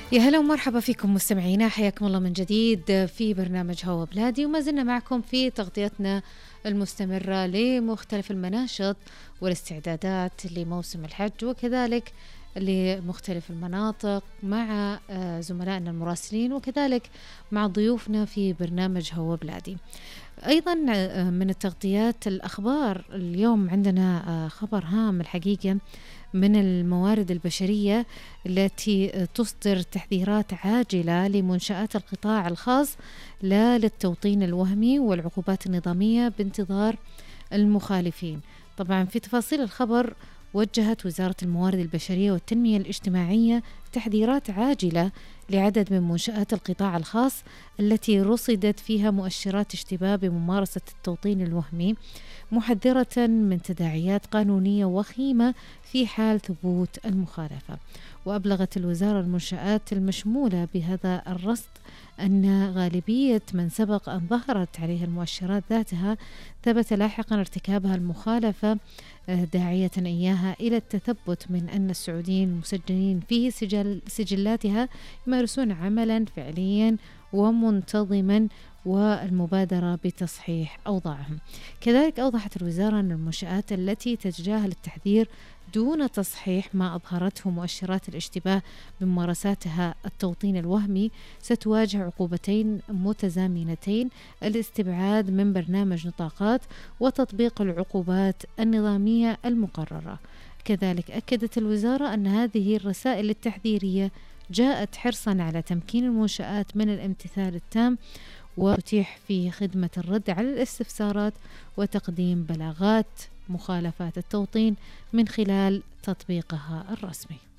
يا هلا ومرحبا فيكم مستمعينا، حياكم الله من جديد في برنامج هوا بلادي، وما زلنا معكم في تغطيتنا المستمرة لمختلف المناشط والاستعدادات لموسم الحج، وكذلك لمختلف المناطق مع زملائنا المراسلين، وكذلك مع ضيوفنا في برنامج هوا بلادي. أيضا من التغطيات الأخبار اليوم عندنا خبر هام الحقيقة من الموارد البشرية التي تصدر تحذيرات عاجلة لمنشآت القطاع الخاص لا للتوطين الوهمي والعقوبات النظامية بانتظار المخالفين. طبعا في تفاصيل الخبر، وجهت وزارة الموارد البشرية والتنمية الاجتماعية تحذيرات عاجلة لعدد من منشآت القطاع الخاص التي رصدت فيها مؤشرات اشتباه بممارسة التوطين الوهمي، محذرة من تداعيات قانونية وخيمة في حال ثبوت المخالفة. وأبلغت الوزارة المنشآت المشمولة بهذا الرصد أن غالبية من سبق أن ظهرت عليها المؤشرات ذاتها ثبت لاحقا ارتكابها المخالفة، داعية إياها إلى التثبت من أن السعوديين المسجلين في سجلاتها يمارسون عملا فعليا ومنتظما والمبادرة بتصحيح أوضاعهم. كذلك أوضحت الوزارة أن المنشآت التي تتجاهل التحذير دون تصحيح ما أظهرته مؤشرات الاشتباه بممارساتها التوطين الوهمي ستواجه عقوبتين متزامنتين: الاستبعاد من برنامج نطاقات وتطبيق العقوبات النظامية المقررة. كذلك أكدت الوزارة أن هذه الرسائل التحذيرية جاءت حرصا على تمكين المنشآت من الامتثال التام، وتتيح في خدمة الرد على الاستفسارات وتقديم بلاغات مخالفات التوطين من خلال تطبيقها الرسمي.